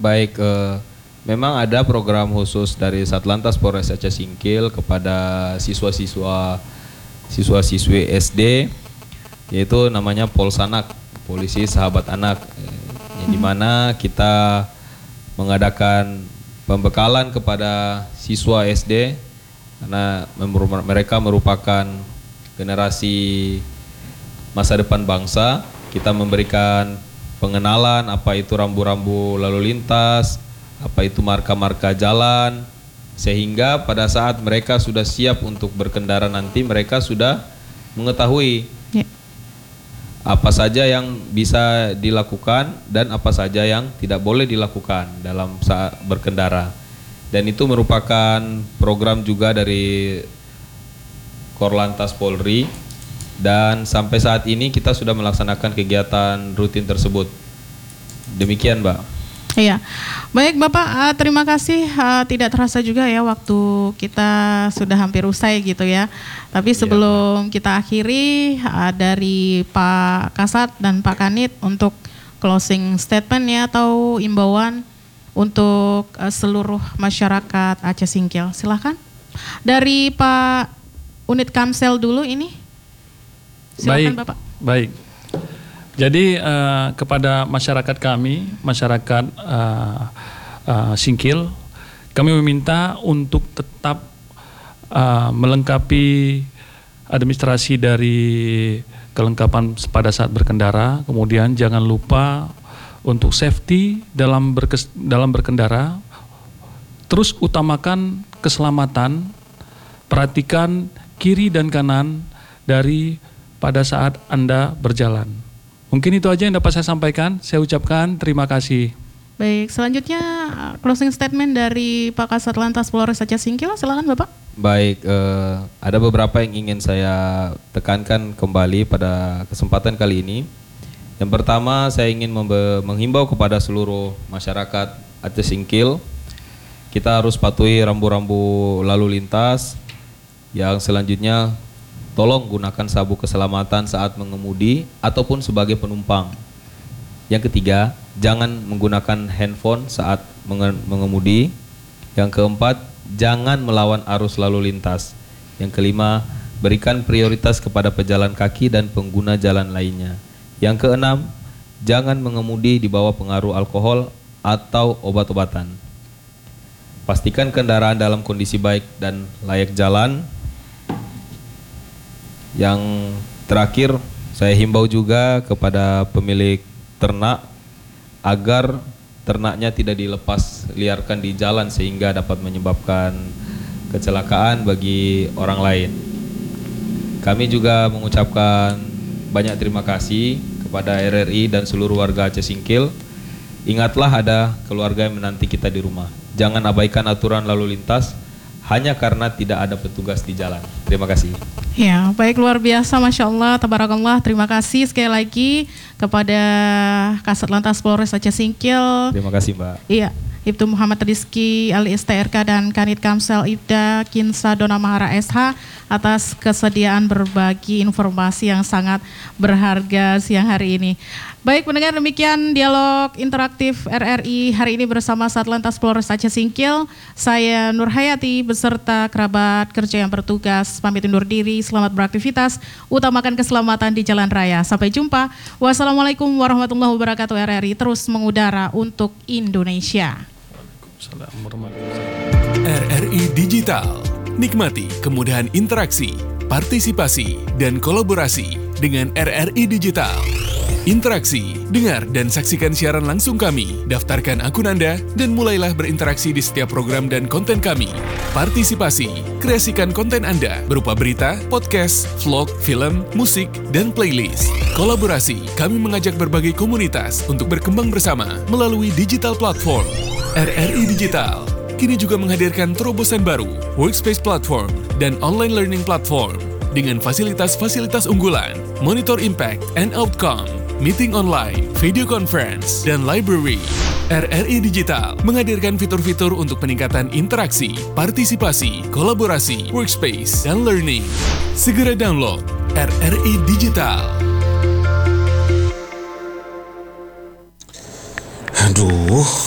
Baik, memang ada program khusus dari Satlantas Polres Aceh Singkil kepada siswa-siswi SD, yaitu namanya Polsanak, Polisi Sahabat Anak, yang dimana kita mengadakan pembekalan kepada siswa SD karena mereka merupakan generasi masa depan bangsa. Kita memberikan pengenalan apa itu rambu-rambu lalu lintas, apa itu marka-marka jalan, sehingga pada saat mereka sudah siap untuk berkendara nanti mereka sudah mengetahui apa saja yang bisa dilakukan dan apa saja yang tidak boleh dilakukan dalam saat berkendara. Dan itu merupakan program juga dari Korlantas Polri, dan sampai saat ini kita sudah melaksanakan kegiatan rutin tersebut. Demikian, Mbak. Iya, baik Bapak, terima kasih. Tidak terasa juga ya waktu kita sudah hampir usai gitu ya. Tapi sebelum kita akhiri, dari Pak Kasat dan Pak Kanit untuk closing statement ya atau imbauan untuk seluruh masyarakat Aceh Singkil. Silahkan. Dari Pak Unit Kamsel dulu ini. Silakan Bapak. Baik. Jadi kepada masyarakat kami, masyarakat Singkil, kami meminta untuk tetap melengkapi administrasi dari kelengkapan pada saat berkendara. Kemudian jangan lupa untuk safety dalam berkendara. Terus utamakan keselamatan, perhatikan kiri dan kanan dari pada saat Anda berjalan. Mungkin itu aja yang dapat saya sampaikan. Saya ucapkan terima kasih. Baik, selanjutnya closing statement dari Pak Kasat Lantas Polres Aceh Singkil. Silakan Bapak. Baik, ada beberapa yang ingin saya tekankan kembali pada kesempatan kali ini. Yang pertama, saya ingin menghimbau kepada seluruh masyarakat Aceh Singkil, kita harus patuhi rambu-rambu lalu lintas. Yang selanjutnya, tolong gunakan sabuk keselamatan saat mengemudi ataupun sebagai penumpang. Yang ketiga, jangan menggunakan handphone saat mengemudi. Yang keempat, jangan melawan arus lalu lintas. Yang kelima, berikan prioritas kepada pejalan kaki dan pengguna jalan lainnya. Yang keenam, jangan mengemudi di bawah pengaruh alkohol atau obat-obatan. Pastikan kendaraan dalam kondisi baik dan layak jalan. Yang terakhir, saya himbau juga kepada pemilik ternak agar ternaknya tidak dilepas liarkan di jalan sehingga dapat menyebabkan kecelakaan bagi orang lain. Kami juga mengucapkan banyak terima kasih kepada RRI dan seluruh warga Aceh Singkil. Ingatlah ada keluarga yang menanti kita di rumah. Jangan abaikan aturan lalu lintas hanya karena tidak ada petugas di jalan. Terima kasih. Ya, baik, luar biasa, Masya Allah, tabarakallah. Terima kasih sekali lagi kepada Kasat Lantas Polres Aceh Singkil. Terima kasih, Mbak. Iya, Ibtu Muhammad Rizki Ali STRK dan Kanit Kamsel Ibda Kinsa Dona Mahara SH atas kesediaan berbagi informasi yang sangat berharga siang hari ini. Baik pendengar, demikian dialog interaktif RRI hari ini bersama Satlantas Polres Aceh Singkil. Saya Nur Hayati beserta kerabat kerja yang bertugas pamit undur diri. Selamat beraktivitas, utamakan keselamatan di jalan raya. Sampai jumpa. Wassalamualaikum warahmatullahi wabarakatuh. RRI terus mengudara untuk Indonesia. RRI Digital. Nikmati kemudahan interaksi, partisipasi, dan kolaborasi dengan RRI Digital. Interaksi, dengar dan saksikan siaran langsung kami, daftarkan akun Anda, dan mulailah berinteraksi di setiap program dan konten kami. Partisipasi, kreasikan konten Anda berupa berita, podcast, vlog, film, musik, dan playlist. Kolaborasi, kami mengajak berbagai komunitas untuk berkembang bersama melalui digital platform. RRI Digital kini juga menghadirkan terobosan baru, workspace platform, dan online learning platform dengan fasilitas-fasilitas unggulan, monitor impact and outcome, meeting online, video conference, dan library. RRI Digital menghadirkan fitur-fitur untuk peningkatan interaksi, partisipasi, kolaborasi, workspace, dan learning. Segera download RRI Digital. Aduh,